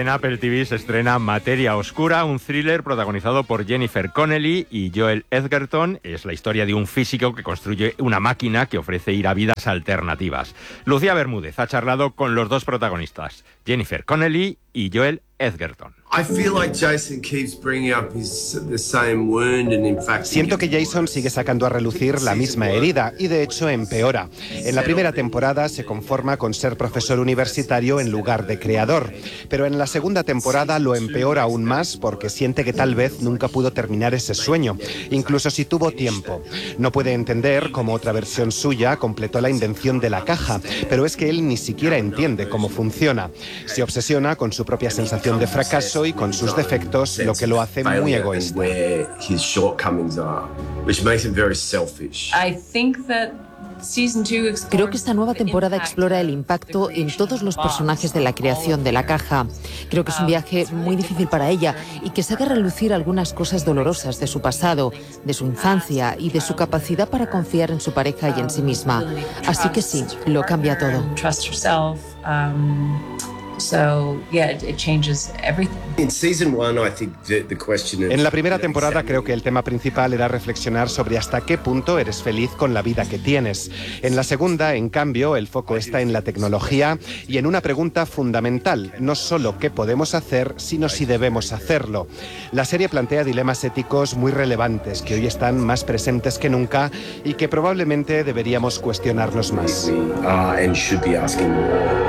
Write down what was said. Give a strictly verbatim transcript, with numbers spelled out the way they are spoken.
en Apple T V se estrena Materia Oscura, un thriller protagonizado por Jennifer Connelly y Joel Edgerton. Es la historia de un físico que construye una máquina que ofrece ir a vidas alternativas. Lucía Bermúdez ha charlado con los dos protagonistas, Jennifer Connelly y Joel Edgerton. Siento que Jason sigue sacando a relucir la misma herida y de hecho empeora. En la primera temporada se conforma con ser profesor universitario en lugar de creador, pero en la segunda temporada lo empeora aún más porque siente que tal vez nunca pudo terminar ese sueño, incluso si tuvo tiempo. No puede entender cómo otra versión suya completó la invención de la caja, pero es que él ni siquiera entiende cómo funciona. Se obsesiona con su propia sensación de fracaso y con sus defectos, lo que lo hace muy egoísta. Creo que esta nueva temporada explora el impacto en todos los personajes de la creación de la caja. Creo que es un viaje muy difícil para ella y que saca a relucir algunas cosas dolorosas de su pasado, de su infancia y de su capacidad para confiar en su pareja y en sí misma. Así que sí, lo cambia todo. En la primera temporada creo que el tema principal era reflexionar sobre hasta qué punto eres feliz con la vida que tienes. En la segunda, en cambio, el foco está en la tecnología y en una pregunta fundamental, no solo qué podemos hacer, sino si debemos hacerlo. La serie plantea dilemas éticos muy relevantes que hoy están más presentes que nunca y que probablemente deberíamos cuestionarnos más.